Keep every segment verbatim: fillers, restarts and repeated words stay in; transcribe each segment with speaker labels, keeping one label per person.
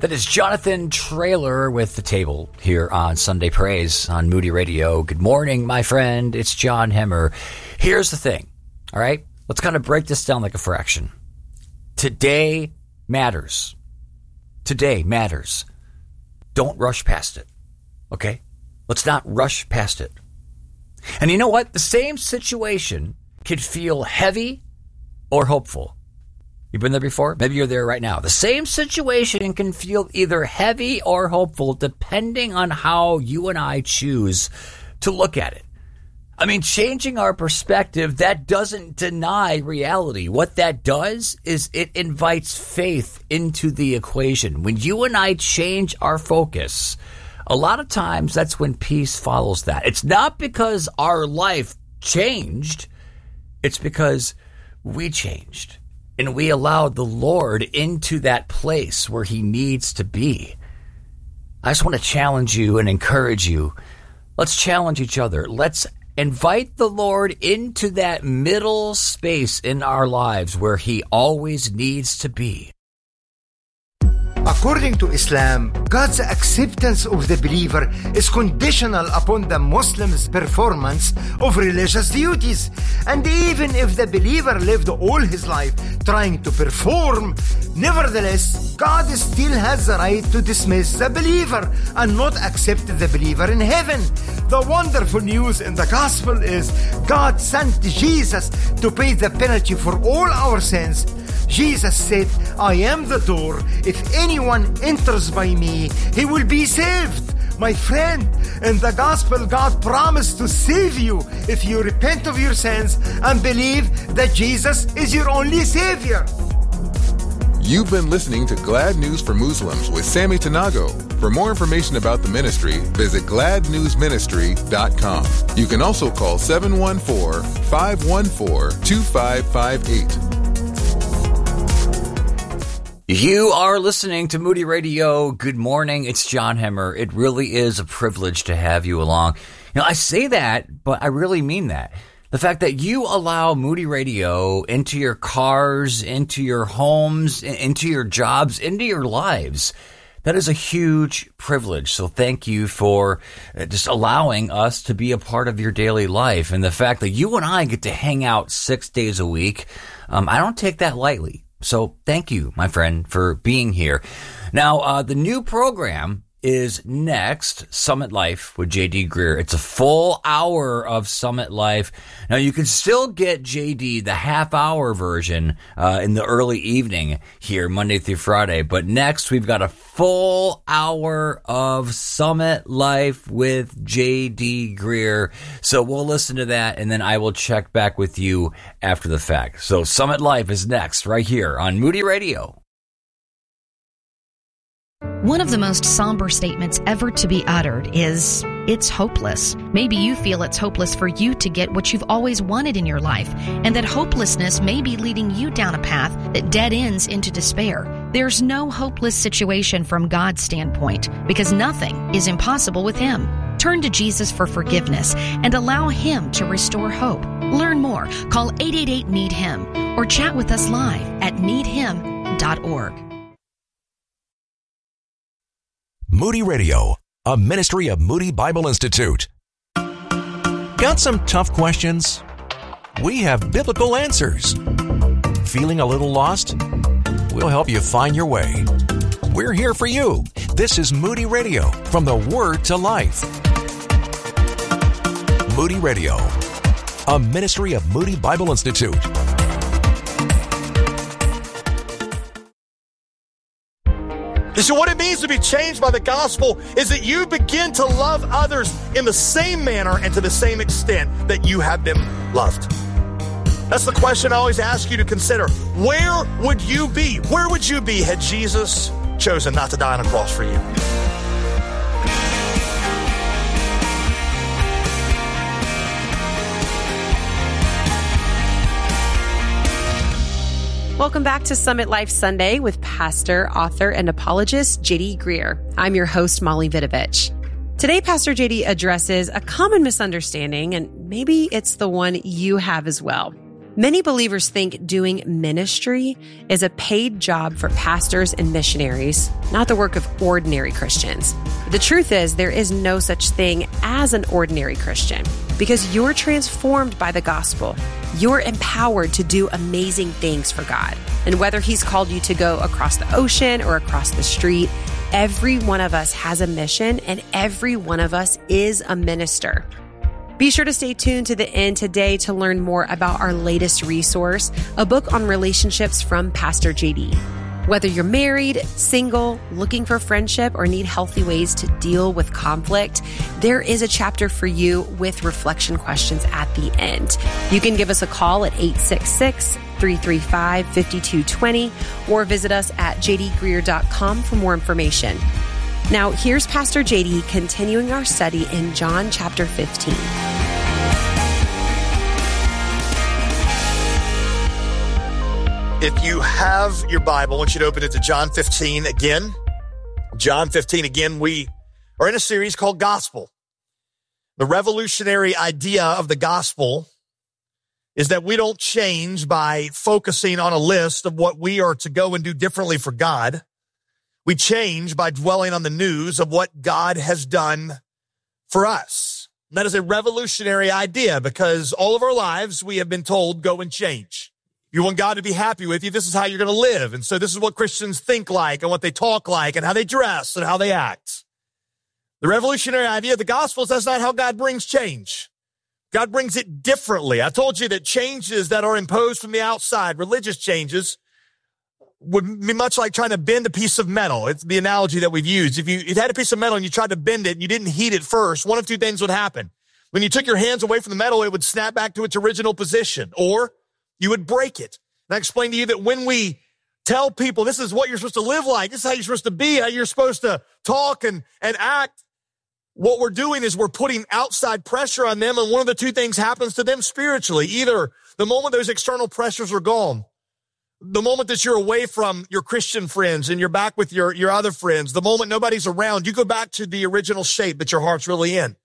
Speaker 1: That is Jonathan Traylor with The Table here on Sunday Praise on Moody Radio. Good morning, my friend. It's John Hemmer. Here's the thing, all right? Let's kind of break this down like a fraction. Today matters. Today matters. Don't rush past it, okay? Let's not rush past it. And you know what? The same situation can feel heavy or hopeful. You've been there before? Maybe you're there right now. The same situation can feel either heavy or hopeful depending on how you and I choose to look at it. I mean, changing our perspective, that doesn't deny reality. What that does is it invites faith into the equation. When you and I change our focus, a lot of times that's when peace follows that. It's not because our life changed. It's because we changed. And we allowed the Lord into that place where he needs to be. I just want to challenge you and encourage you. Let's challenge each other. Let's invite the Lord into that middle space in our lives where he always needs to be.
Speaker 2: According to Islam, God's acceptance of the believer is conditional upon the Muslim's performance of religious duties. And even if the believer lived all his life trying to perform, nevertheless, God still has the right to dismiss the believer and not accept the believer in heaven. The wonderful news in the gospel is God sent Jesus to pay the penalty for all our sins. Jesus said, I am the door. If anyone enters by me, he will be saved. My friend, in the gospel, God promised to save you if you repent of your sins and believe that Jesus is your only Savior.
Speaker 3: You've been listening to Glad News for Muslims with Sammy Tanago. For more information about the ministry, visit glad news ministry dot com. You can also call seven one four, five one four, two five five eight.
Speaker 1: You are listening to Moody Radio. Good morning. It's John Hemmer. It really is a privilege to have you along. You know, I say that, but I really mean that. The fact that you allow Moody Radio into your cars, into your homes, into your jobs, into your lives, that is a huge privilege. So thank you for just allowing us to be a part of your daily life. And the fact that you and I get to hang out six days a week, um, I don't take that lightly. So thank you, my friend, for being here. Now, uh, the new program is next, Summit Life with J D Greear. It's a full hour of Summit Life. Now, you can still get J D, the half-hour version, uh, in the early evening here, Monday through Friday. But next, we've got a full hour of Summit Life with J D Greear. So we'll listen to that, and then I will check back with you after the fact. So Summit Life is next, right here on Moody Radio.
Speaker 4: One of the most somber statements ever to be uttered is, it's hopeless. Maybe you feel it's hopeless for you to get what you've always wanted in your life, and that hopelessness may be leading you down a path that dead ends into despair. There's no hopeless situation from God's standpoint, because nothing is impossible with Him. Turn to Jesus for forgiveness and allow Him to restore hope. Learn more. Call eight eight eight, need him or chat with us live at need him dot org.
Speaker 5: Moody Radio, a ministry of Moody Bible Institute. Got some tough questions? We have biblical answers. Feeling a little lost? We'll help you find your way. We're here for you. This is Moody Radio, from the Word to Life. Moody Radio, a ministry of Moody Bible Institute.
Speaker 6: So what it means to be changed by the gospel is that you begin to love others in the same manner and to the same extent that you have been loved. That's the question I always ask you to consider. Where would you be? Where would you be had Jesus chosen not to die on a cross for you?
Speaker 7: Welcome back to Summit Life Sunday with pastor, author, and apologist J D Greear. I'm your host, Molly Vidovich. Today, Pastor J D addresses a common misunderstanding, and maybe it's the one you have as well. Many believers think doing ministry is a paid job for pastors and missionaries, not the work of ordinary Christians. The truth is, there is no such thing as an ordinary Christian because you're transformed by the gospel. You're empowered to do amazing things for God. And whether He's called you to go across the ocean or across the street, every one of us has a mission and every one of us is a minister. Be sure to stay tuned to the end today to learn more about our latest resource, a book on relationships from Pastor J D. Whether you're married, single, looking for friendship, or need healthy ways to deal with conflict, there is a chapter for you with reflection questions at the end. You can give us a call at eight six six, three three five, five two two zero or visit us at j d greer dot com for more information. Now, here's Pastor J D continuing our study in John chapter fifteen.
Speaker 6: If you have your Bible, I want you to open it to John fifteen again. John fifteen again. We are in a series called Gospel. The revolutionary idea of the gospel is that we don't change by focusing on a list of what we are to go and do differently for God. We change by dwelling on the news of what God has done for us. That is a revolutionary idea because all of our lives we have been told, go and change. You want God to be happy with you, this is how you're going to live. And so this is what Christians think like and what they talk like and how they dress and how they act. The revolutionary idea of the gospel is that's not how God brings change. God brings it differently. I told you that changes that are imposed from the outside, religious changes, would be much like trying to bend a piece of metal. It's the analogy that we've used. If you, you had a piece of metal and you tried to bend it and you didn't heat it first, one of two things would happen. When you took your hands away from the metal, it would snap back to its original position, or you would break it. And I explained to you that when we tell people this is what you're supposed to live like, this is how you're supposed to be, how you're supposed to talk and, and act, what we're doing is we're putting outside pressure on them, and one of the two things happens to them spiritually. Either the moment those external pressures are gone, the moment that you're away from your Christian friends and you're back with your, your other friends, the moment nobody's around, you go back to the original shape that your heart's really in.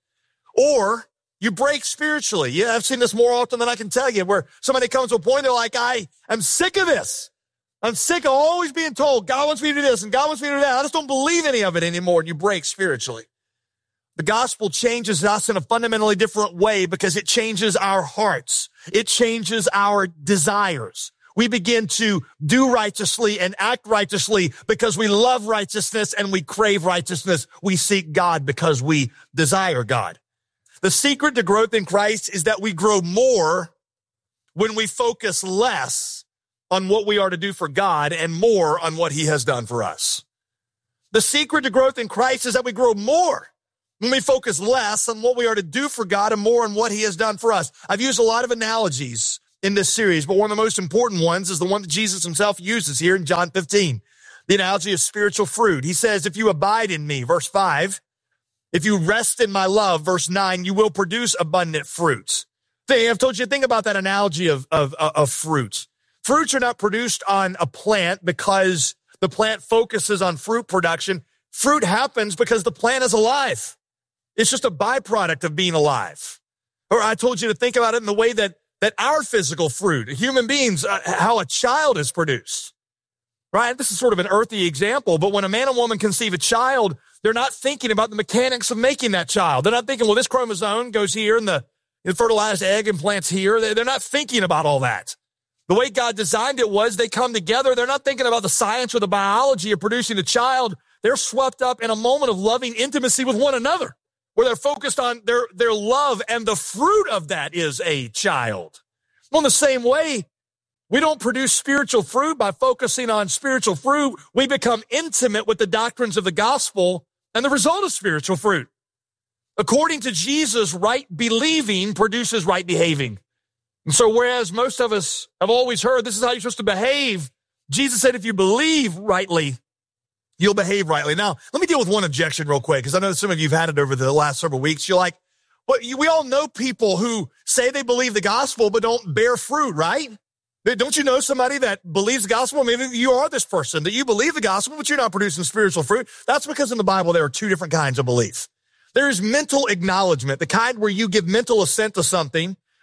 Speaker 6: Or you break spiritually. Yeah, I've seen this more often than I can tell you, where somebody comes to a point, they're like, I am sick of this. I'm sick of always being told God wants me to do this and God wants me to do that. I just don't believe any of it anymore. And you break spiritually. The gospel changes us in a fundamentally different way because it changes our hearts. It changes our desires. We begin to do righteously and act righteously because we love righteousness and we crave righteousness. We seek God because we desire God. The secret to growth in Christ is that we grow more when we focus less on what we are to do for God and more on what He has done for us. The secret to growth in Christ is that we grow more when we focus less on what we are to do for God and more on what He has done for us. I've used a lot of analogies in this series, but one of the most important ones is the one that Jesus Himself uses here in John fifteen, the analogy of spiritual fruit. He says, if you abide in me, verse five, if you rest in my love, verse nine, you will produce abundant fruits. I've told you, think about that analogy of, of, of fruits. Fruits are not produced on a plant because the plant focuses on fruit production. Fruit happens because the plant is alive. It's just a byproduct of being alive. Or I told you to think about it in the way that, that our physical fruit, human beings, uh, how a child is produced, right? This is sort of an earthy example, but when a man and woman conceive a child, they're not thinking about the mechanics of making that child. They're not thinking, well, this chromosome goes here and the, the fertilized egg implants here. They're not thinking about all that. The way God designed it was they come together. They're not thinking about the science or the biology of producing a child. They're swept up in a moment of loving intimacy with one another, where they're focused on their, their love, and the fruit of that is a child. Well, in the same way, we don't produce spiritual fruit by focusing on spiritual fruit. We become intimate with the doctrines of the gospel, and the result is spiritual fruit. According to Jesus, right believing produces right behaving. And so whereas most of us have always heard this is how you're supposed to behave, Jesus said if you believe rightly, you'll behave rightly. Now, let me deal with one objection real quick, because I know some of you have had it over the last several weeks. You're like, well, we all know people who say they believe the gospel but don't bear fruit, right? Don't you know somebody that believes the gospel? Maybe you are this person, that you believe the gospel, but you're not producing spiritual fruit. That's because in the Bible, there are two different kinds of belief. There is mental acknowledgement, the kind where you give mental assent to something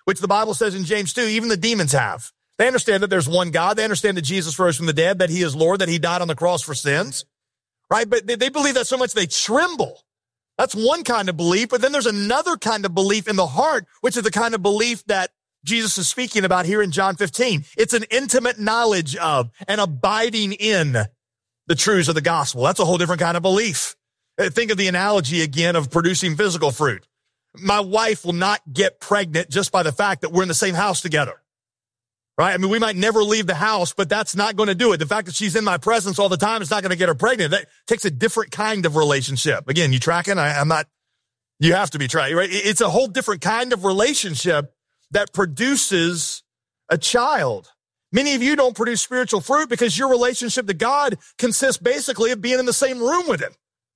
Speaker 6: which the Bible says in James two, even the demons have. They understand that there's one God. They understand that Jesus rose from the dead, that he is Lord, that he died on the cross for sins, right? But they, they believe that so much they tremble. That's one kind of belief. But then there's another kind of belief in the heart, which is the kind of belief that Jesus is speaking about here in John fifteen. It's an intimate knowledge of and abiding in the truths of the gospel. That's a whole different kind of belief. Think of the analogy again of producing physical fruit. My wife will not get pregnant just by the fact that we're in the same house together. Right? I mean, we might never leave the house, but that's not going to do it. The fact that she's in my presence all the time is not going to get her pregnant. That takes a different kind of relationship. Again, you tracking? I, I'm not, you have to be tracking, right? It's a whole different kind of relationship that produces a child. Many of you don't produce spiritual fruit because your relationship to God consists basically of being in the same room with him.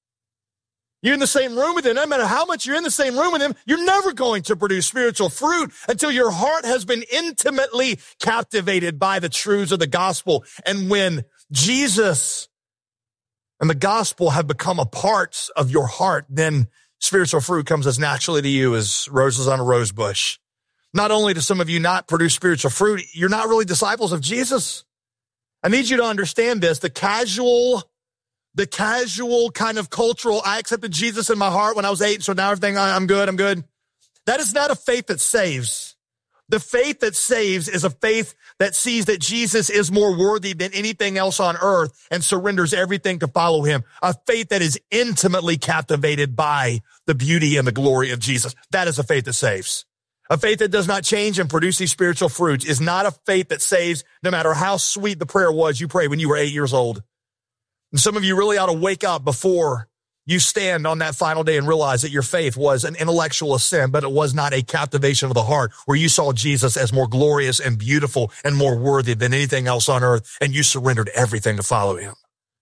Speaker 6: You're in the same room with him. No matter how much you're in the same room with him, you're never going to produce spiritual fruit until your heart has been intimately captivated by the truths of the gospel. And when Jesus and the gospel have become a part of your heart, then spiritual fruit comes as naturally to you as roses on a rose bush. Not only do some of you not produce spiritual fruit, you're not really disciples of Jesus. I need you to understand this. The casual The casual kind of cultural, I accepted Jesus in my heart when I was eight, so now everything, I'm good, I'm good. That is not a faith that saves. The faith that saves is a faith that sees that Jesus is more worthy than anything else on earth and surrenders everything to follow him. A faith that is intimately captivated by the beauty and the glory of Jesus. That is a faith that saves. A faith that does not change and produce these spiritual fruits is not a faith that saves, no matter how sweet the prayer was you prayed when you were eight years old. And some of you really ought to wake up before you stand on that final day and realize that your faith was an intellectual assent, but it was not a captivation of the heart where you saw Jesus as more glorious and beautiful and more worthy than anything else on earth, and you surrendered everything to follow him.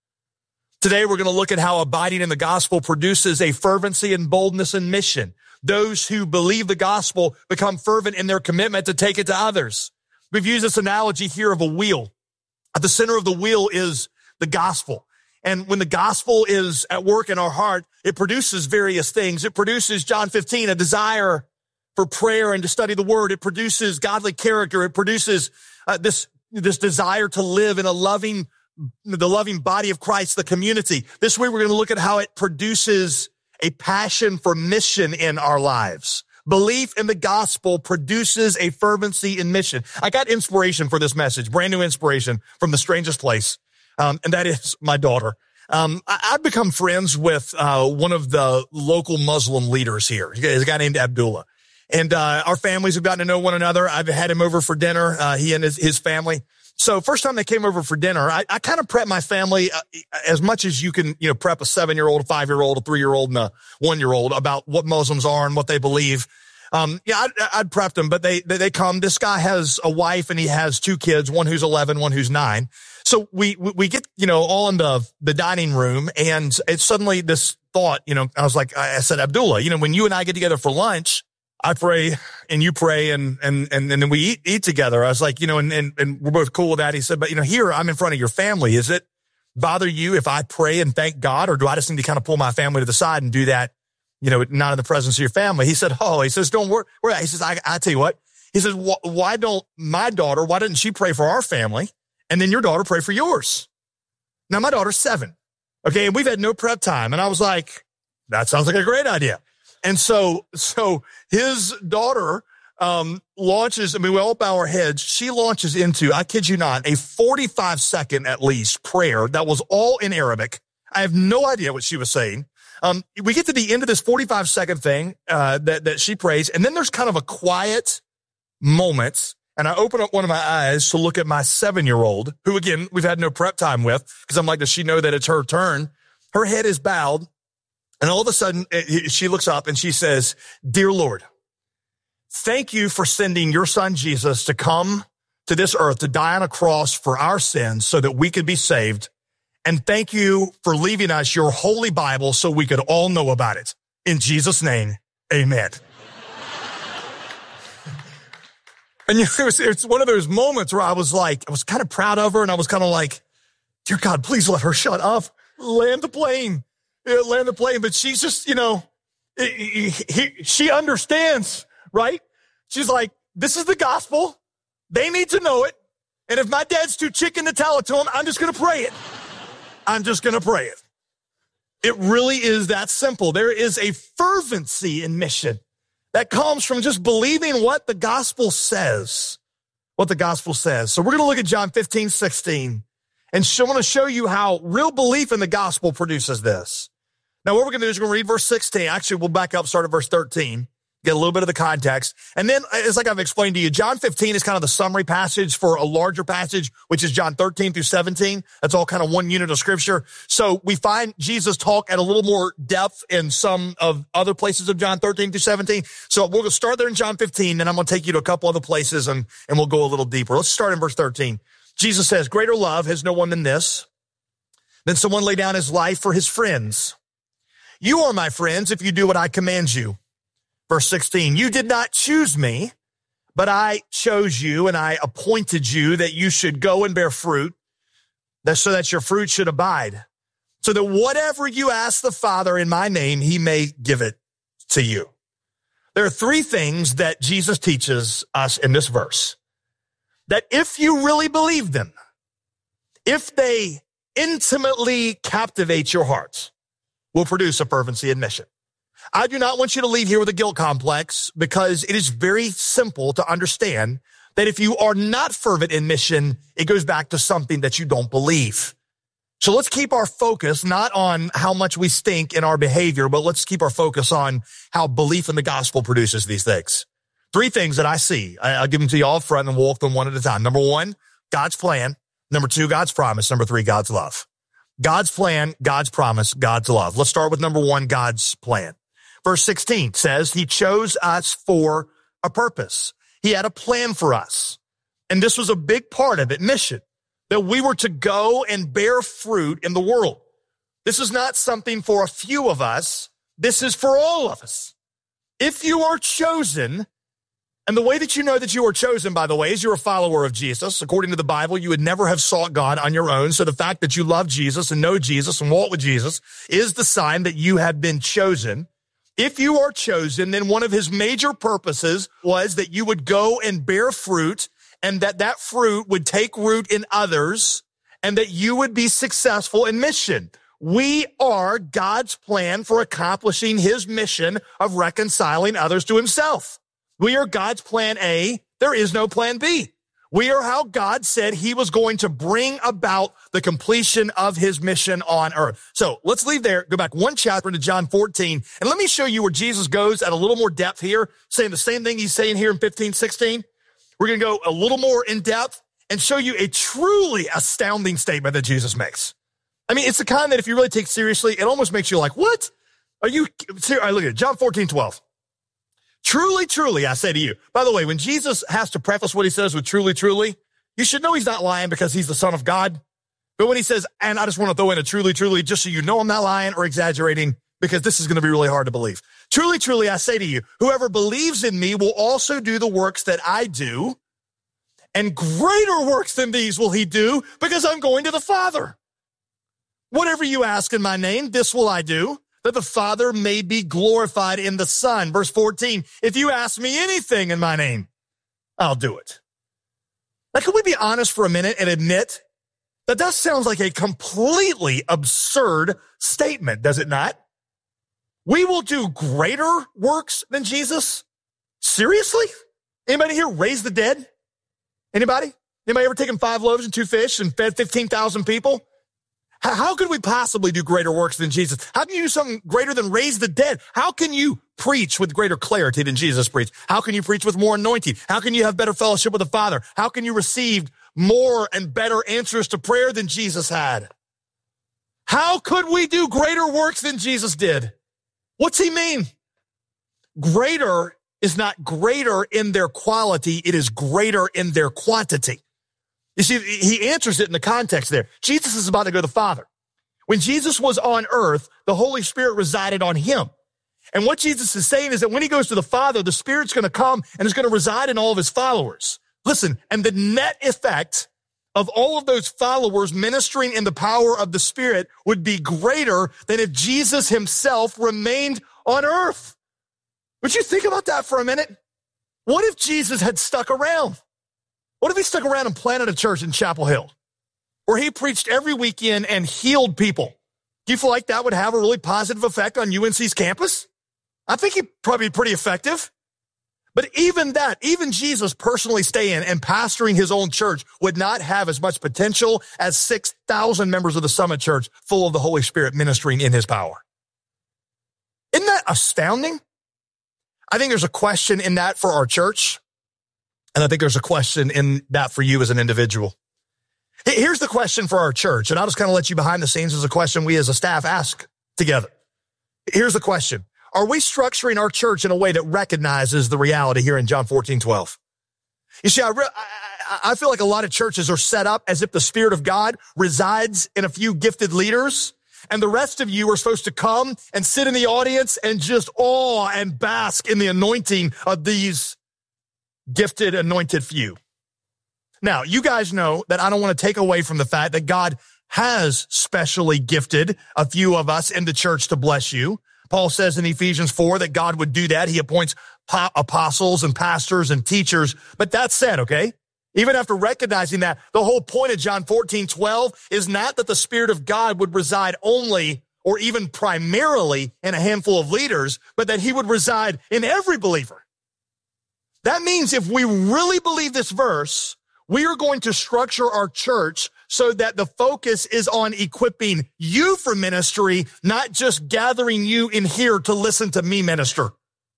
Speaker 6: Today, we're going to look at how abiding in the gospel produces a fervency and boldness in mission. Those who believe the gospel become fervent in their commitment to take it to others. We've used this analogy here of a wheel. At the center of the wheel is the gospel. And when the gospel is at work in our heart, it produces various things. It produces, John fifteen, a desire for prayer and to study the word. It produces godly character. It produces uh, this, this desire to live in a loving, the loving body of Christ, the community. This way, we're going to look at how it produces a passion for mission in our lives. Belief in the gospel produces a fervency in mission. I got inspiration for this message, brand new inspiration from the strangest place. Um, and that is my daughter. Um, I, I've become friends with, uh, one of the local Muslim leaders here. He's a guy named Abdullah. And, uh, our families have gotten to know one another. I've had him over for dinner, uh, he and his, his family. So first time they came over for dinner, I, I kind of prep my family uh, as much as you can, you know, prep a seven-year-old, a five-year-old, a three-year-old, and a one-year-old about what Muslims are and what they believe. Um, yeah, I'd, I'd prepped them, but they, they, they come. This guy has a wife and he has two kids, one who's eleven, one who's nine. So we, we get, you know, all in the, the dining room, and it's suddenly this thought, you know, I was like, I said, Abdullah, you know, when you and I get together for lunch, I pray and you pray and, and, and, and then we eat, eat together. I was like, you know, and, and, and we're both cool with that. He said, but you know, here I'm in front of your family. Is it bother you if I pray and thank God, or do I just need to kind of pull my family to the side and do that, you know, not in the presence of your family? He said, oh, he says, don't worry. He says, I, I tell you what, he says, why don't my daughter, why didn't she pray for our family? And then your daughter pray for yours. Now, my daughter's seven. Okay. And we've had no prep time. And I was like, that sounds like a great idea. And so, so his daughter, um, launches, I mean, we all bow our heads. She launches into, I kid you not, a forty-five second at least prayer that was all in Arabic. I have no idea what she was saying. Um, we get to the end of this forty-five second thing, uh, that, that she prays. And then there's kind of a quiet moment. And I open up one of my eyes to look at my seven-year-old, who, again, we've had no prep time with, because I'm like, does she know that it's her turn? Her head is bowed. And all of a sudden, she looks up and she says, Dear Lord, thank you for sending your son Jesus to come to this earth to die on a cross for our sins so that we could be saved. And thank you for leaving us your holy Bible so we could all know about it. In Jesus' name, amen. And it was, it's one of those moments where I was like, I was kind of proud of her, and I was kind of like, dear God, please let her shut up. Land the plane. Yeah, land the plane. But she's just, you know, he, he, she understands, right? She's like, this is the gospel. They need to know it. And if my dad's too chicken to tell it to them, I'm just going to pray it. I'm just going to pray it. It really is that simple. There is a fervency in mission that comes from just believing what the gospel says, what the gospel says. So we're going to look at John fifteen, sixteen, and I want to show you how real belief in the gospel produces this. Now, what we're going to do is we're going to read verse sixteen. Actually, we'll back up, start at verse thirteen, get a little bit of the context. And then, it's like I've explained to you, John fifteen is kind of the summary passage for a larger passage, which is John thirteen through seventeen. That's all kind of one unit of scripture. So we find Jesus talk at a little more depth in some of other places of John thirteen through seventeen. So we're going to start there in John fifteen, and I'm going to take you to a couple other places, and, and we'll go a little deeper. Let's start in verse thirteen. Jesus says, greater love has no one than this, than someone lay down his life for his friends. You are my friends if you do what I command you. Verse sixteen, you did not choose me, but I chose you and I appointed you that you should go and bear fruit, that so that your fruit should abide, so that whatever you ask the Father in my name, he may give it to you. There are three things that Jesus teaches us in this verse, that if you really believe them, if they intimately captivate your hearts, will produce a fervency in mission. I do not want you to leave here with a guilt complex, because it is very simple to understand that if you are not fervent in mission, it goes back to something that you don't believe. So let's keep our focus not on how much we stink in our behavior, but let's keep our focus on how belief in the gospel produces these things. Three things that I see. I'll give them to you all up front and we'll walk them one at a time. Number one, God's plan. Number two, God's promise. Number three, God's love. God's plan, God's promise, God's love. Let's start with number one, God's plan. Verse sixteen says he chose us for a purpose. He had a plan for us. And this was a big part of it, mission, that we were to go and bear fruit in the world. This is not something for a few of us. This is for all of us. If you are chosen, and the way that you know that you are chosen, by the way, is you're a follower of Jesus. According to the Bible, you would never have sought God on your own. So the fact that you love Jesus and know Jesus and walk with Jesus is the sign that you have been chosen. If you are chosen, then one of his major purposes was that you would go and bear fruit, and that that fruit would take root in others, and that you would be successful in mission. We are God's plan for accomplishing his mission of reconciling others to himself. We are God's plan A. There is no plan B. We are how God said he was going to bring about the completion of his mission on earth. So let's leave there, go back one chapter into John fourteen, and let me show you where Jesus goes at a little more depth here, saying the same thing he's saying here in fifteen, sixteen. We're going to go a little more in depth and show you a truly astounding statement that Jesus makes. I mean, it's the kind that if you really take seriously, it almost makes you like, what? Are you, all right, look at it, John fourteen, twelve. Truly, truly, I say to you. By the way, when Jesus has to preface what he says with truly, truly, you should know he's not lying because he's the Son of God. But when he says, and I just want to throw in a truly, truly, just so you know I'm not lying or exaggerating, because this is going to be really hard to believe. Truly, truly, I say to you, whoever believes in me will also do the works that I do, and greater works than these will he do, because I'm going to the Father. Whatever you ask in my name, this will I do, that the Father may be glorified in the Son. Verse fourteen, if you ask me anything in my name, I'll do it. Now, can we be honest for a minute and admit that that sounds like a completely absurd statement, does it not? We will do greater works than Jesus? Seriously? Anybody here raise the dead? Anybody? Anybody ever taken five loaves and two fish and fed fifteen thousand people? How could we possibly do greater works than Jesus? How can you do something greater than raise the dead? How can you preach with greater clarity than Jesus preached? How can you preach with more anointing? How can you have better fellowship with the Father? How can you receive more and better answers to prayer than Jesus had? How could we do greater works than Jesus did? What's he mean? Greater is not greater in their quality. It is greater in their quantity. You see, he answers it in the context there. Jesus is about to go to the Father. When Jesus was on earth, the Holy Spirit resided on him. And what Jesus is saying is that when he goes to the Father, the Spirit's going to come and is going to reside in all of his followers. Listen, and the net effect of all of those followers ministering in the power of the Spirit would be greater than if Jesus himself remained on earth. Would you think about that for a minute? What if Jesus had stuck around? What if he stuck around and planted a church in Chapel Hill where he preached every weekend and healed people? Do you feel like that would have a really positive effect on U N C's campus? I think he'd probably be pretty effective. But even that, even Jesus personally staying and pastoring his own church would not have as much potential as six thousand members of the Summit Church full of the Holy Spirit ministering in his power. Isn't that astounding? I think there's a question in that for our church, and I think there's a question in that for you as an individual. Here's the question for our church, and I'll just kind of let you behind the scenes as a question we as a staff ask together. Here's the question. Are we structuring our church in a way that recognizes the reality here in John fourteen twelve? You see, I, re- I, I feel like a lot of churches are set up as if the Spirit of God resides in a few gifted leaders, and the rest of you are supposed to come and sit in the audience and just awe and bask in the anointing of these gifted, anointed few. Now, you guys know that I don't want to take away from the fact that God has specially gifted a few of us in the church to bless you. Paul says in Ephesians four that God would do that. He appoints apostles and pastors and teachers. But that said, okay, even after recognizing that, the whole point of John fourteen twelve is not that the Spirit of God would reside only or even primarily in a handful of leaders, but that he would reside in every believer. That means if we really believe this verse, we are going to structure our church so that the focus is on equipping you for ministry, not just gathering you in here to listen to me minister.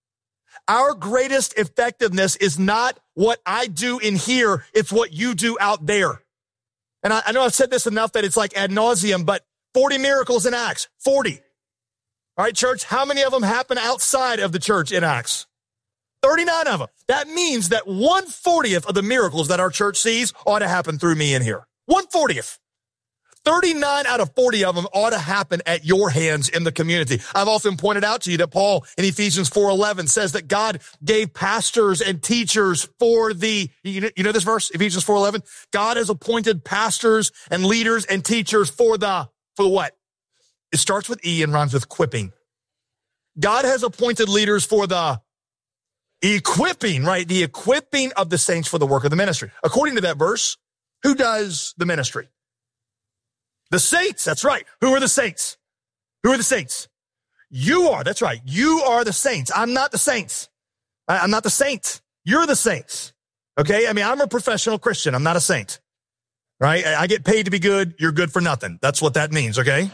Speaker 6: Our greatest effectiveness is not what I do in here, it's what you do out there. And I, I know I've said this enough that it's like ad nauseum, but forty miracles in Acts, forty. All right, church, how many of them happen outside of the church in Acts? thirty-nine of them. That means that one fortieth of the miracles that our church sees ought to happen through me in here. one fortieth. thirty-nine out of forty of them ought to happen at your hands in the community. I've often pointed out to you that Paul in Ephesians four eleven says that God gave pastors and teachers for the, you know, you know this verse, Ephesians four eleven? God has appointed pastors and leaders and teachers for the, for the what? It starts with E and rhymes with equipping. God has appointed leaders for the equipping, right? The equipping of the saints for the work of the ministry. According to that verse, who does the ministry? The saints. That's right. Who are the saints? Who are the saints? You are. That's right. You are the saints. I'm not the saints. I'm not the saint. You're the saints. Okay. I mean, I'm a professional Christian. I'm not a saint, right? I get paid to be good. You're good for nothing. That's what that means. Okay.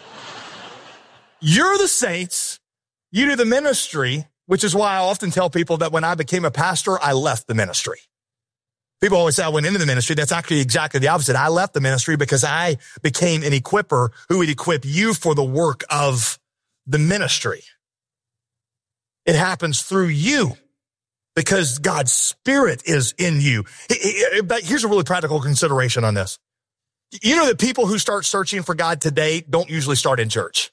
Speaker 6: You're the saints. You do the ministry, which is why I often tell people that when I became a pastor, I left the ministry. People always say I went into the ministry. That's actually exactly the opposite. I left the ministry because I became an equipper who would equip you for the work of the ministry. It happens through you because God's Spirit is in you. But here's a really practical consideration on this. You know that people who start searching for God today don't usually start in church.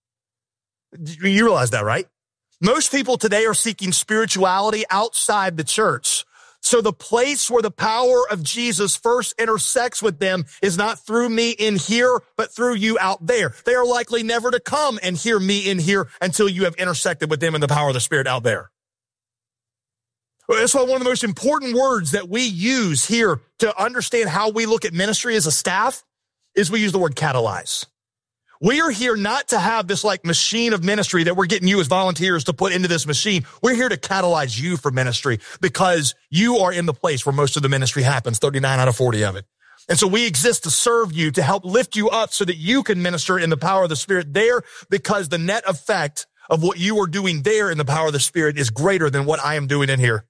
Speaker 6: You realize that, right? Most people today are seeking spirituality outside the church. So the place where the power of Jesus first intersects with them is not through me in here, but through you out there. They are likely never to come and hear me in here until you have intersected with them in the power of the Spirit out there. That's why one of the most important words that we use here to understand how we look at ministry as a staff is we use the word catalyze. We are here not to have this like machine of ministry that we're getting you as volunteers to put into this machine. We're here to catalyze you for ministry because you are in the place where most of the ministry happens, thirty-nine out of forty of it. And so we exist to serve you, to help lift you up so that you can minister in the power of the Spirit there, because the net effect of what you are doing there in the power of the Spirit is greater than what I am doing in here.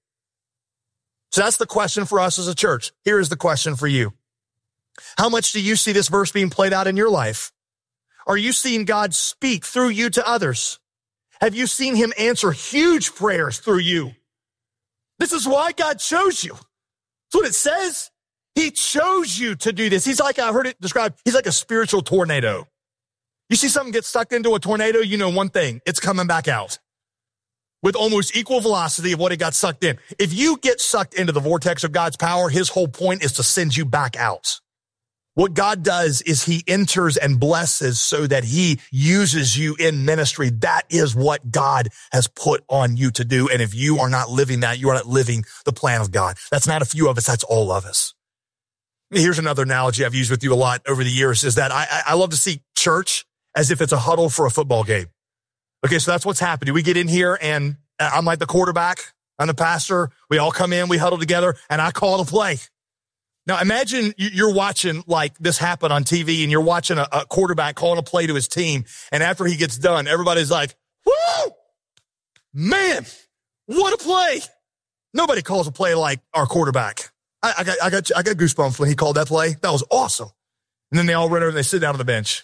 Speaker 6: So that's the question for us as a church. Here is the question for you. How much do you see this verse being played out in your life? Are you seeing God speak through you to others? Have you seen him answer huge prayers through you? This is why God chose you. That's what it says. He chose you to do this. He's like, I heard it described, he's like a spiritual tornado. You see something get sucked into a tornado, you know one thing, it's coming back out with almost equal velocity of what it got sucked in. If you get sucked into the vortex of God's power, his whole point is to send you back out. What God does is he enters and blesses so that he uses you in ministry. That is what God has put on you to do. And if you are not living that, you are not living the plan of God. That's not a few of us. That's all of us. Here's another analogy I've used with you a lot over the years is that I, I love to see church as if it's a huddle for a football game. Okay, so that's what's happening. We get in here and I'm like the quarterback. I'm the pastor. We all come in, we huddle together, and I call the play. Now, imagine you're watching like this happen on T V and you're watching a, a quarterback calling a play to his team. And after he gets done, everybody's like, woo, man, what a play. Nobody calls a play like our quarterback. I, I got, I got, I got goosebumps when he called that play. That was awesome. And then they all run over and they sit down on the bench.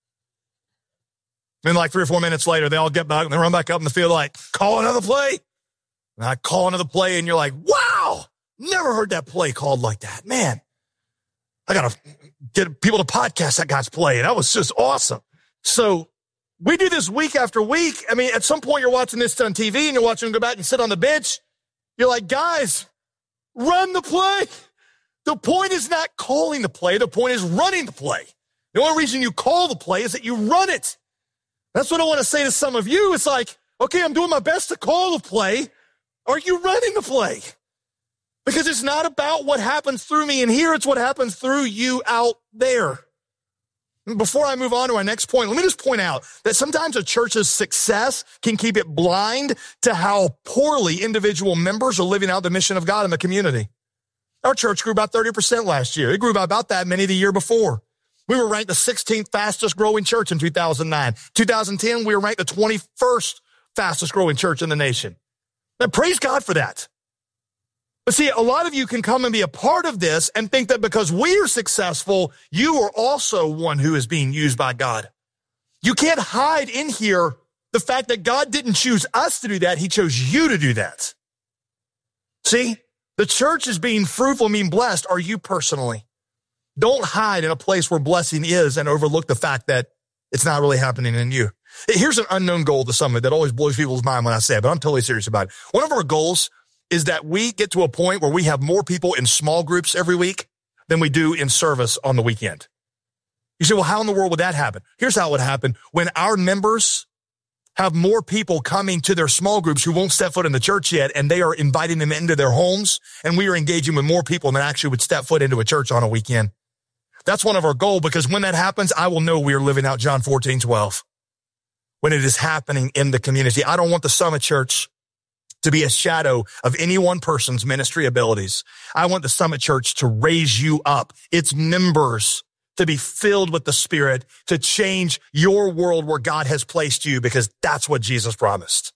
Speaker 6: And like three or four minutes later, they all get back and they run back up in the field like, call another play. And I call another play and you're like, wow. Never heard that play called like that. Man, I got to get people to podcast that guy's play. And that was just awesome. So we do this week after week. I mean, at some point you're watching this on T V and you're watching them go back and sit on the bench. You're like, guys, run the play. The point is not calling the play. The point is running the play. The only reason you call the play is that you run it. That's what I want to say to some of you. It's like, okay, I'm doing my best to call the play. Are you running the play? Because it's not about what happens through me in here. It's what happens through you out there. Before I move on to our next point, let me just point out that sometimes a church's success can keep it blind to how poorly individual members are living out the mission of God in the community. Our church grew about thirty percent last year. It grew by about that many the year before. We were ranked the sixteenth fastest growing church in two thousand nine. two thousand ten, we were ranked the twenty-first fastest growing church in the nation. Now, praise God for that. But see, a lot of you can come and be a part of this and think that because we are successful, you are also one who is being used by God. You can't hide in here the fact that God didn't choose us to do that. He chose you to do that. See, the church is being fruitful, being blessed. Are you personally? Don't hide in a place where blessing is and overlook the fact that it's not really happening in you. Here's an unknown goal to some of it that always blows people's mind when I say it, but I'm totally serious about it. One of our goals is that we get to a point where we have more people in small groups every week than we do in service on the weekend. You say, well, how in the world would that happen? Here's how it would happen. When our members have more people coming to their small groups who won't step foot in the church yet, and they are inviting them into their homes, and we are engaging with more people than actually would step foot into a church on a weekend. That's one of our goals, because when that happens, I will know we are living out John fourteen twelve. When it is happening in the community. I don't want the Summit Church to be a shadow of any one person's ministry abilities. I want the Summit Church to raise you up, its members to be filled with the Spirit, to change your world where God has placed you, because that's what Jesus promised.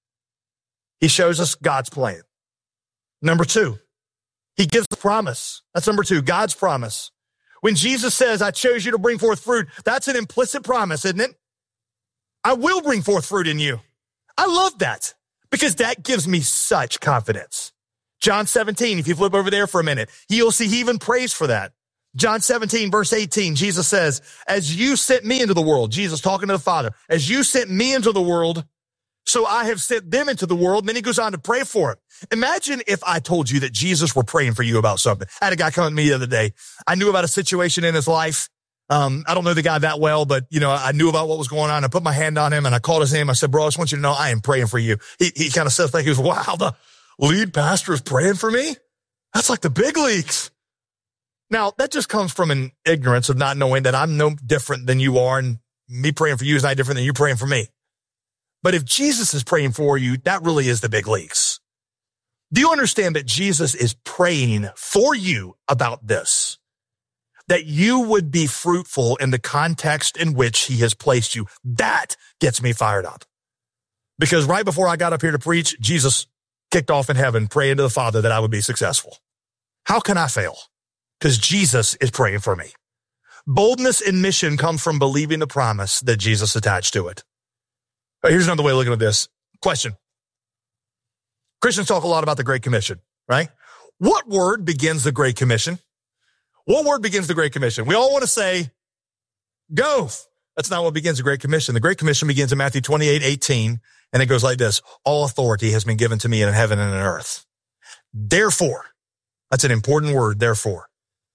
Speaker 6: He shows us God's plan. Number two, he gives a promise. That's number two, God's promise. When Jesus says, I chose you to bring forth fruit, that's an implicit promise, isn't it? I will bring forth fruit in you. I love that because that gives me such confidence. John seventeen, if you flip over there for a minute, you'll see he even prays for that. John seventeen, verse eighteen, Jesus says, as you sent me into the world, Jesus talking to the Father, as you sent me into the world, so I have sent them into the world. And then he goes on to pray for it. Imagine if I told you that Jesus were praying for you about something. I had a guy come to me the other day. I knew about a situation in his life. Um, I don't know the guy that well, but, you know, I knew about what was going on. I put my hand on him and I called his name. I said, bro, I just want you to know I am praying for you. He, he kind of says, like, he goes, wow, the lead pastor is praying for me? That's like the big leagues. Now, that just comes from an ignorance of not knowing that I'm no different than you are, and me praying for you is not different than you praying for me. But if Jesus is praying for you, that really is the big leagues. Do you understand that Jesus is praying for you about this? That you would be fruitful in the context in which he has placed you. That gets me fired up. Because right before I got up here to preach, Jesus kicked off in heaven, praying to the Father that I would be successful. How can I fail? Because Jesus is praying for me. Boldness in mission comes from believing the promise that Jesus attached to it. Right, here's another way of looking at this. Question. Christians talk a lot about the Great Commission, right? What word begins the Great Commission? What word begins the Great Commission? We all want to say, go. That's not what begins the Great Commission. The Great Commission begins in Matthew twenty-eight eighteen, and it goes like this. All authority has been given to me in heaven and in earth. Therefore, that's an important word, therefore.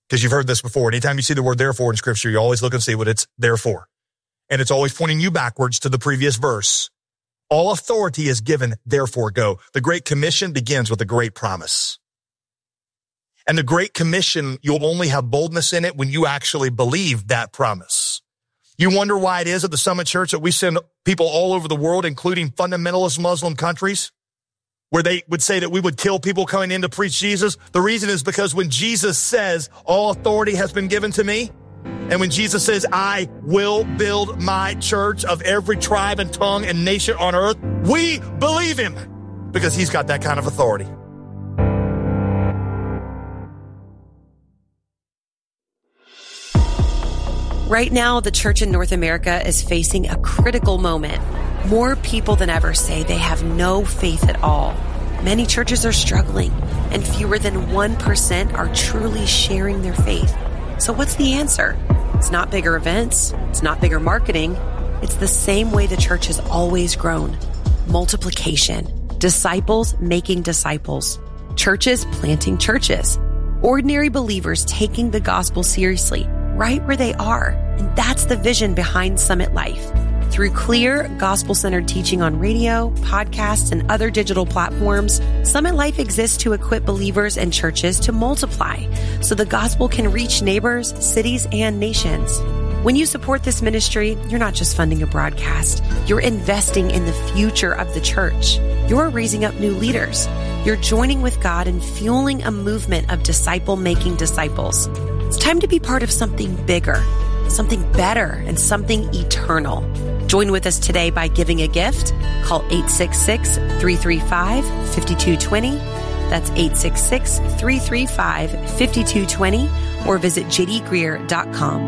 Speaker 6: because you've heard this before. Anytime you see the word therefore in Scripture, you always look and see what it's there for. And it's always pointing you backwards to the previous verse. All authority is given, therefore go. The Great Commission begins with a great promise. And the Great Commission, you'll only have boldness in it when you actually believe that promise. You wonder why it is at the Summit Church that we send people all over the world, including fundamentalist Muslim countries, where they would say that we would kill people coming in to preach Jesus. The reason is because when Jesus says, all authority has been given to me, and when Jesus says, I will build my church of every tribe and tongue and nation on earth, we believe him because he's got that kind of authority.
Speaker 7: Right now, the church in North America is facing a critical moment. More people than ever say they have no faith at all. Many churches are struggling, and fewer than one percent are truly sharing their faith. So what's the answer? It's not bigger events. It's not bigger marketing. It's the same way the church has always grown. Multiplication. Disciples making disciples. Churches planting churches. Ordinary believers taking the gospel seriously, right where they are. And that's the vision behind Summit Life. Through clear, gospel-centered teaching on radio, podcasts, and other digital platforms, Summit Life exists to equip believers and churches to multiply so the gospel can reach neighbors, cities, and nations. When you support this ministry, you're not just funding a broadcast. You're investing in the future of the church. You're raising up new leaders. You're joining with God and fueling a movement of disciple-making disciples. It's time to be part of something bigger, something better, and something eternal. Join with us today by giving a gift. Call eight six six, three three five, five two two zero. That's eight six six, three three five, five two two zero or visit j d greer dot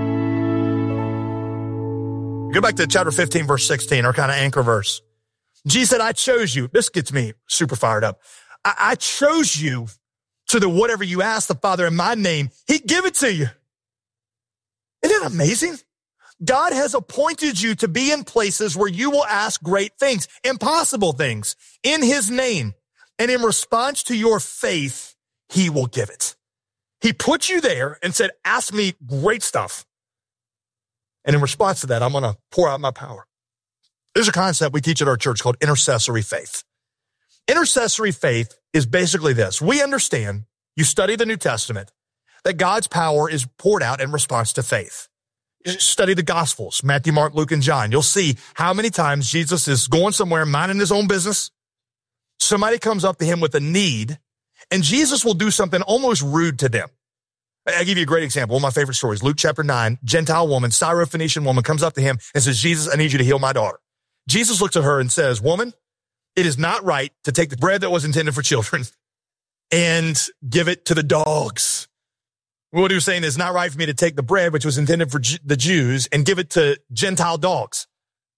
Speaker 7: com.
Speaker 6: Go back to chapter fifteen, verse sixteen, our kind of anchor verse. Jesus said, I chose you. This gets me super fired up. I, I chose you so that whatever you ask the Father in my name, he'd give it to you. Isn't it amazing? God has appointed you to be in places where you will ask great things, impossible things, in his name. And in response to your faith, he will give it. He put you there and said, ask me great stuff. And in response to that, I'm going to pour out my power. There's a concept we teach at our church called intercessory faith. Intercessory faith is basically this. We understand, you study the New Testament, that God's power is poured out in response to faith. Study the Gospels, Matthew, Mark, Luke, and John. You'll see how many times Jesus is going somewhere, minding his own business. Somebody comes up to him with a need, and Jesus will do something almost rude to them. I'll give you a great example. One of my favorite stories, Luke chapter nine, Gentile woman, Syrophoenician woman comes up to him and says, Jesus, I need you to heal my daughter. Jesus looks at her and says, woman, it is not right to take the bread that was intended for children and give it to the dogs. What he was saying is it's not right for me to take the bread, which was intended for G- the Jews, and give it to Gentile dogs.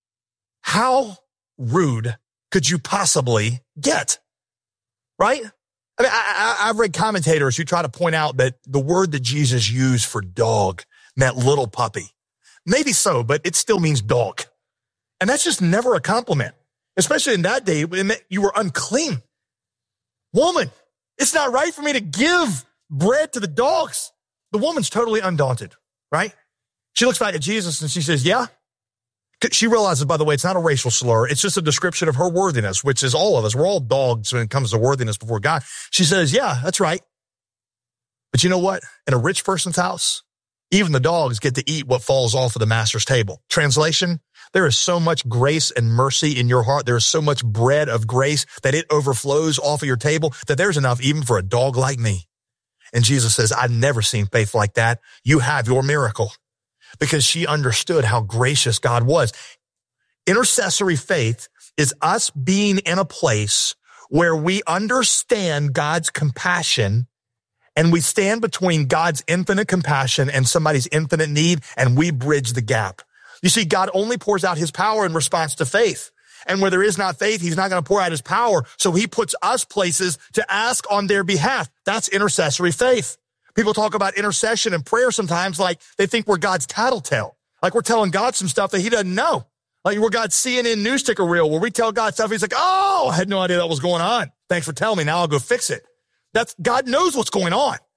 Speaker 6: How rude could you possibly get? Right? I mean, I, I, I've read commentators who try to point out that the word that Jesus used for dog meant little puppy. Maybe so, but it still means dog. And that's just never a compliment, especially in that day. It meant you were unclean. Woman, it's not right for me to give bread to the dogs. The woman's totally undaunted, right? She looks back at Jesus and she says, yeah. She realizes, by the way, it's not a racial slur. It's just a description of her worthiness, which is all of us. We're all dogs when it comes to worthiness before God. She says, yeah, that's right. But you know what? In a rich person's house, even the dogs get to eat what falls off of the master's table. Translation, there is so much grace and mercy in your heart. There is so much bread of grace that it overflows off of your table that there's enough even for a dog like me. And Jesus says, I've never seen faith like that. You have your miracle. Because she understood how gracious God was. Intercessory faith is us being in a place where we understand God's compassion and we stand between God's infinite compassion and somebody's infinite need, and we bridge the gap. You see, God only pours out his power in response to faith. And where there is not faith, he's not going to pour out his power. So he puts us places to ask on their behalf. That's intercessory faith. People talk about intercession and prayer sometimes like they think we're God's tattletale. Like we're telling God some stuff that he doesn't know. Like we're God's C N N news ticker reel where we tell God stuff. He's like, oh, I had no idea that was going on. Thanks for telling me. Now I'll go fix it. That's God knows what's going on.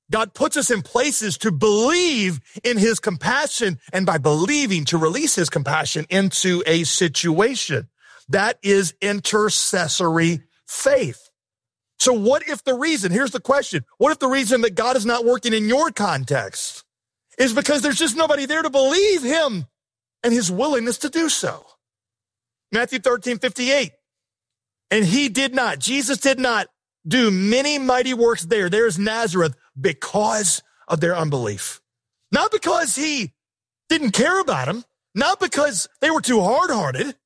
Speaker 6: God puts us in places to believe in his compassion, and by believing to release his compassion into a situation. That is intercessory faith. So what if the reason, here's the question, what if the reason that God is not working in your context is because there's just nobody there to believe him and his willingness to do so? Matthew thirteen fifty-eight. And he did not, Jesus did not do many mighty works there. There's Nazareth because of their unbelief. Not because he didn't care about them, not because they were too hard-hearted.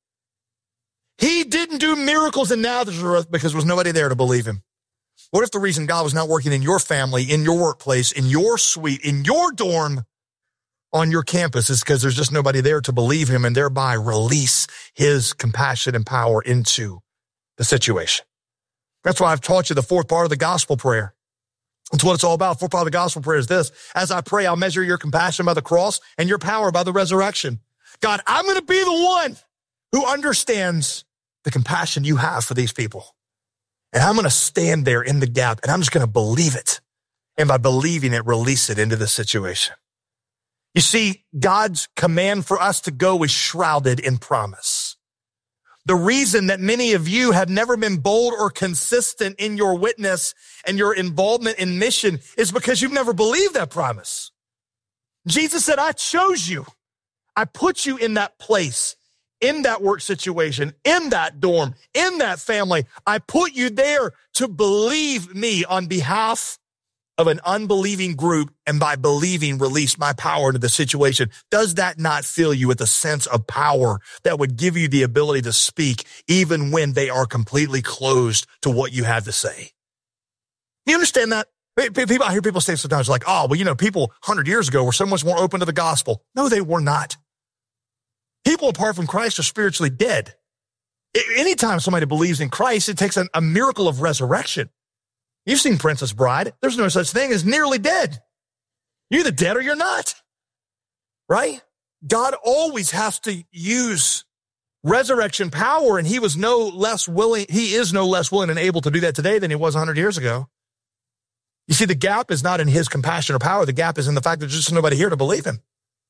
Speaker 6: He didn't do miracles in Nazareth because there was nobody there to believe him. What if the reason God was not working in your family, in your workplace, in your suite, in your dorm, on your campus is because there's just nobody there to believe him and thereby release his compassion and power into the situation? That's why I've taught you the fourth part of the gospel prayer. That's what it's all about. Fourth part of the gospel prayer is this. As I pray, I'll measure your compassion by the cross and your power by the resurrection. God, I'm going to be the one who understands the compassion you have for these people. And I'm going to stand there in the gap and I'm just going to believe it. And by believing it, release it into the situation. You see, God's command for us to go is shrouded in promise. The reason that many of you have never been bold or consistent in your witness and your involvement in mission is because you've never believed that promise. Jesus said, I chose you. I put you in that place, in that work situation, in that dorm, in that family. I put you there to believe me on behalf of an unbelieving group, and by believing, release my power into the situation. Does that not fill you with a sense of power that would give you the ability to speak even when they are completely closed to what you have to say? You understand that? People, I hear people say sometimes like, oh, well, you know, people one hundred years ago were so much more open to the gospel. No, they were not. People apart from Christ are spiritually dead. Anytime somebody believes in Christ, it takes a, a miracle of resurrection. You've seen Princess Bride. There's no such thing as nearly dead. You're either dead or you're not, right? God always has to use resurrection power, and he was no less willing, he is no less willing and able to do that today than he was one hundred years ago. You see, the gap is not in his compassion or power. The gap is in the fact that there's just nobody here to believe him.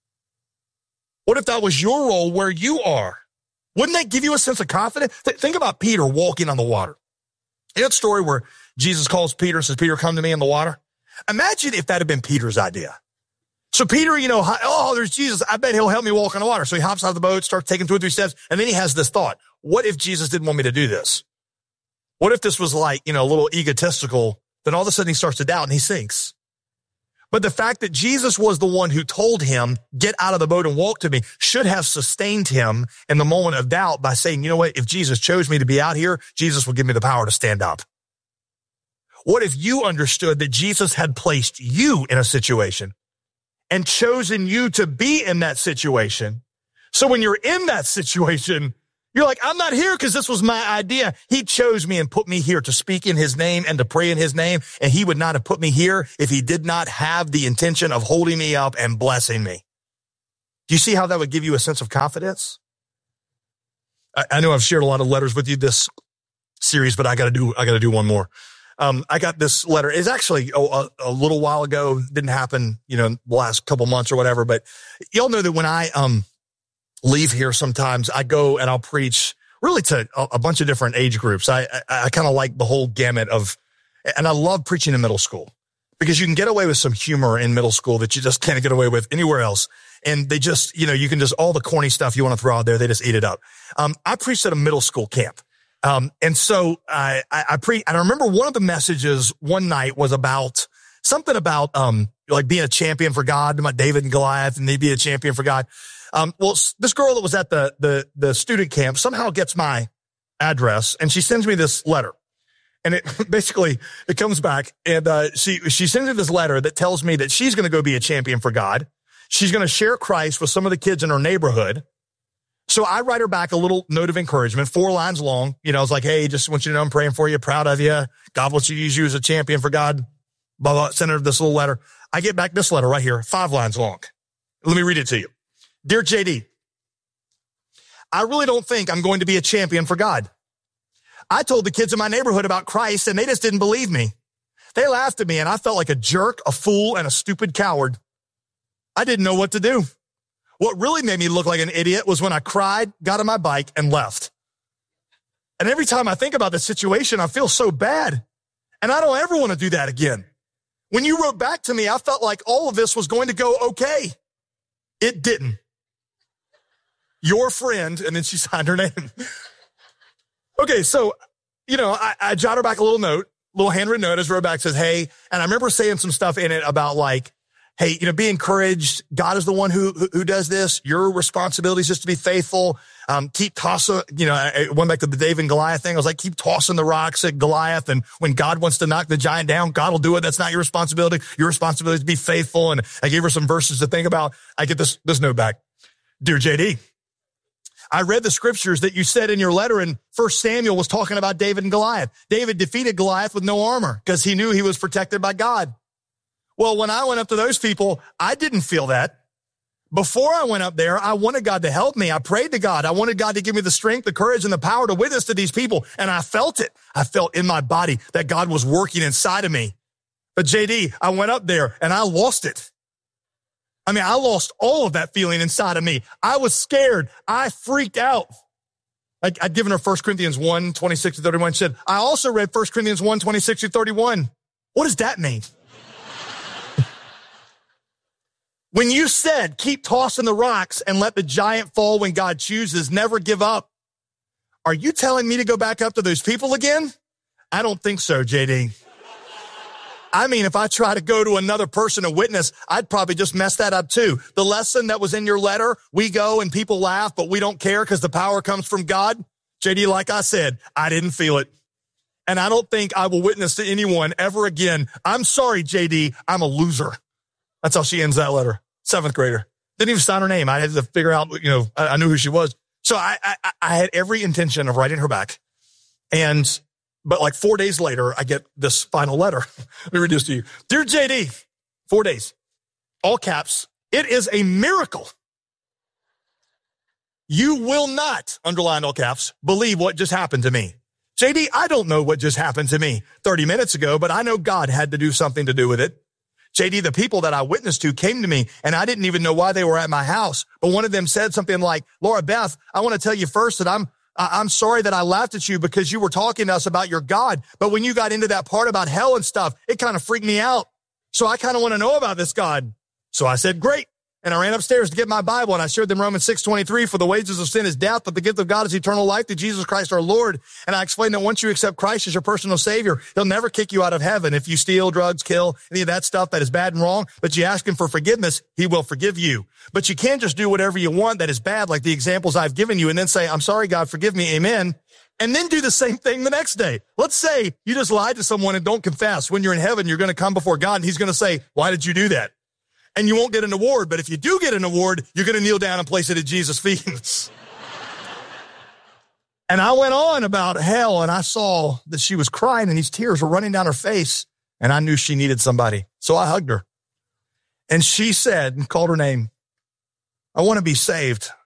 Speaker 6: What if that was your role where you are? Wouldn't that give you a sense of confidence? Th- think about Peter walking on the water. You know that story where Jesus calls Peter and says, Peter, come to me in the water? Imagine if that had been Peter's idea. So Peter, you know, oh, there's Jesus. I bet he'll help me walk on the water. So he hops out of the boat, starts taking two or three steps, and then he has this thought. What if Jesus didn't want me to do this? What if this was like, you know, a little egotistical? Then all of a sudden he starts to doubt and he sinks. But the fact that Jesus was the one who told him, get out of the boat and walk to me, should have sustained him in the moment of doubt by saying, you know what, if Jesus chose me to be out here, Jesus will give me the power to stand up. What if you understood that Jesus had placed you in a situation and chosen you to be in that situation? So when you're in that situation, you're like, I'm not here because this was my idea. He chose me and put me here to speak in his name and to pray in his name. And he would not have put me here if he did not have the intention of holding me up and blessing me. Do you see how that would give you a sense of confidence? I, I know I've shared a lot of letters with you this series, but I got to do, I got to do one more. Um, I got this letter. It's actually a, a little while ago. Didn't happen, you know, the last couple months or whatever. But y'all know that when I um leave here, sometimes I go and I'll preach really to a, a bunch of different age groups. I I, I kind of like the whole gamut of, and I love preaching in middle school because you can get away with some humor in middle school that you just can't get away with anywhere else. And they just, you know, you can just all the corny stuff you want to throw out there, they just eat it up. Um, I preached at a middle school camp. Um, and so I, I, I pre, and I remember one of the messages one night was about something about, um, like being a champion for God, about David and Goliath, and they'd be a champion for God. Um, well, this girl that was at the, the, the student camp somehow gets my address and she sends me this letter. And it basically, it comes back and, uh, she, she sends me this letter that tells me that she's going to go be a champion for God. She's going to share Christ with some of the kids in her neighborhood. So I write her back a little note of encouragement, four lines long. You know, I was like, hey, just want you to know I'm praying for you, proud of you. God wants you to use you as a champion for God. Blah, blah, send her this little letter. I get back this letter right here, five lines long. Let me read it to you. Dear J D, I really don't think I'm going to be a champion for God. I told the kids in my neighborhood about Christ and they just didn't believe me. They laughed at me and I felt like a jerk, a fool, and a stupid coward. I didn't know what to do. What really made me look like an idiot was when I cried, got on my bike, and left. And every time I think about the situation, I feel so bad. And I don't ever want to do that again. When you wrote back to me, I felt like all of this was going to go okay. It didn't. Your friend, and then she signed her name. Okay, so, you know, I, I jot her back a little note, little handwritten note as wrote back, says, hey, and I remember saying some stuff in it about like, hey, you know, be encouraged. God is the one who, who, who does this. Your responsibility is just to be faithful. Um, keep tossing, you know, I went back to the David and Goliath thing. I was like, keep tossing the rocks at Goliath. And when God wants to knock the giant down, God will do it. That's not your responsibility. Your responsibility is to be faithful. And I gave her some verses to think about. I get this, this note back. Dear J D, I read the scriptures that you said in your letter, and First Samuel was talking about David and Goliath. David defeated Goliath with no armor because he knew he was protected by God. Well, when I went up to those people, I didn't feel that. Before I went up there, I wanted God to help me. I prayed to God. I wanted God to give me the strength, the courage, and the power to witness to these people. And I felt it. I felt in my body that God was working inside of me. But J D, I went up there and I lost it. I mean, I lost all of that feeling inside of me. I was scared. I freaked out. I, I'd given her First Corinthians one, twenty-six to thirty-one. She said, I also read First Corinthians one, twenty-six to thirty-one. What does that mean? When you said, keep tossing the rocks and let the giant fall when God chooses, never give up. Are you telling me to go back up to those people again? I don't think so, J D. I mean, if I try to go to another person to witness, I'd probably just mess that up too. The lesson that was in your letter, we go and people laugh, but we don't care because the power comes from God. J D, like I said, I didn't feel it. And I don't think I will witness to anyone ever again. I'm sorry, J D, I'm a loser. That's how she ends that letter. Seventh grader. Didn't even sign her name. I had to figure out, you know, I, I knew who she was. So I, I, I had every intention of writing her back. And, but like four days later, I get this final letter. Let me read this to you. Dear J D, four days, all caps. It is a miracle. You will not, underline all caps, believe what just happened to me. J D, I don't know what just happened to me thirty minutes ago, but I know God had to do something to do with it. J D, the people that I witnessed to came to me and I didn't even know why they were at my house. But one of them said something like, Laura Beth, I want to tell you first that I'm, I'm sorry that I laughed at you because you were talking to us about your God. But when you got into that part about hell and stuff, it kind of freaked me out. So I kind of want to know about this God. So I said, great. And I ran upstairs to get my Bible and I showed them Romans six twenty-three, for the wages of sin is death, but the gift of God is eternal life through Jesus Christ our Lord. And I explained that once you accept Christ as your personal savior, he'll never kick you out of heaven. If you steal, drugs, kill, any of that stuff that is bad and wrong, but you ask him for forgiveness, he will forgive you. But you can't just do whatever you want that is bad, like the examples I've given you, and then say, I'm sorry, God, forgive me, amen. And then do the same thing the next day. Let's say you just lied to someone and don't confess. When you're in heaven, you're going to come before God and he's going to say, why did you do that? And you won't get an award, but if you do get an award, you're going to kneel down and place it at Jesus' feet. And I went on about hell, and I saw that she was crying, and these tears were running down her face, and I knew she needed somebody. So I hugged her. And she said, and called her name, I want to be saved.